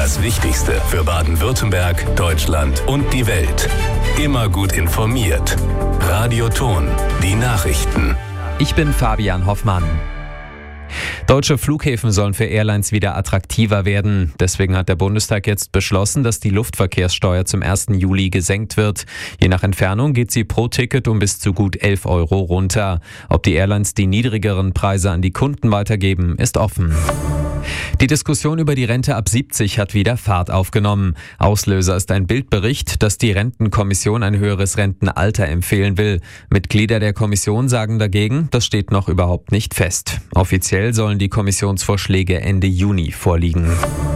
Das Wichtigste für Baden-Württemberg, Deutschland und die Welt. Immer gut informiert. Radio Ton, die Nachrichten. Ich bin Fabian Hoffmann. Deutsche Flughäfen sollen für Airlines wieder attraktiver werden. Deswegen hat der Bundestag jetzt beschlossen, dass die Luftverkehrssteuer zum 1. Juli gesenkt wird. Je nach Entfernung geht sie pro Ticket um bis zu gut 11 Euro runter. Ob die Airlines die niedrigeren Preise an die Kunden weitergeben, ist offen. Die Diskussion über die Rente ab 70 hat wieder Fahrt aufgenommen. Auslöser ist ein Bildbericht, dass die Rentenkommission ein höheres Rentenalter empfehlen will. Mitglieder der Kommission sagen dagegen, das steht noch überhaupt nicht fest. Offiziell sollen die Kommissionsvorschläge Ende Juni vorliegen.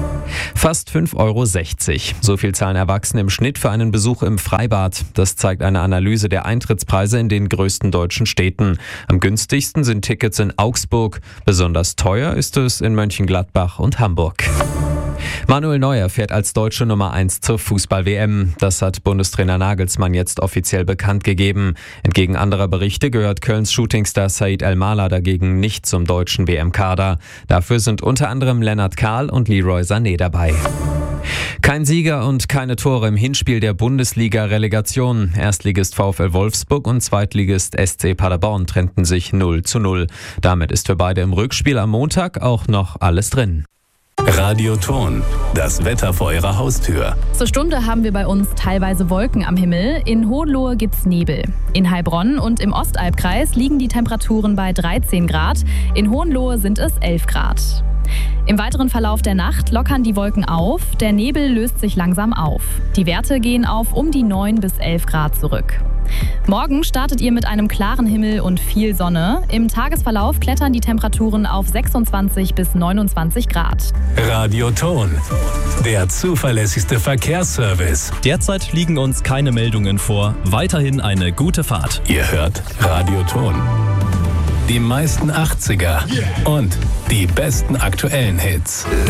Fast 5,60 Euro. So viel zahlen Erwachsene im Schnitt für einen Besuch im Freibad. Das zeigt eine Analyse der Eintrittspreise in den größten deutschen Städten. Am günstigsten sind Tickets in Augsburg. Besonders teuer ist es in Mönchengladbach und Hamburg. Manuel Neuer fährt als deutsche Nummer 1 zur Fußball-WM. Das hat Bundestrainer Nagelsmann jetzt offiziell bekannt gegeben. Entgegen anderer Berichte gehört Kölns Shootingstar Said Elmalah dagegen nicht zum deutschen WM-Kader. Dafür sind unter anderem Lennart Kahl und Leroy Sané dabei. Kein Sieger und keine Tore im Hinspiel der Bundesliga-Relegation. Erstligist VfL Wolfsburg und Zweitligist SC Paderborn trennten sich 0:0. Damit ist für beide im Rückspiel am Montag auch noch alles drin. Radio Ton, das Wetter vor Ihrer Haustür. Zur Stunde haben wir bei uns teilweise Wolken am Himmel. In Hohenlohe gibt's Nebel. In Heilbronn und im Ostalbkreis liegen die Temperaturen bei 13 Grad. In Hohenlohe sind es 11 Grad. Im weiteren Verlauf der Nacht lockern die Wolken auf. Der Nebel löst sich langsam auf. Die Werte gehen auf um die 9 bis 11 Grad zurück. Morgen startet ihr mit einem klaren Himmel und viel Sonne. Im Tagesverlauf klettern die Temperaturen auf 26 bis 29 Grad. Radio Ton, der zuverlässigste Verkehrsservice. Derzeit liegen uns keine Meldungen vor. Weiterhin eine gute Fahrt. Ihr hört Radio Ton. Die meisten 80er und die besten aktuellen Hits.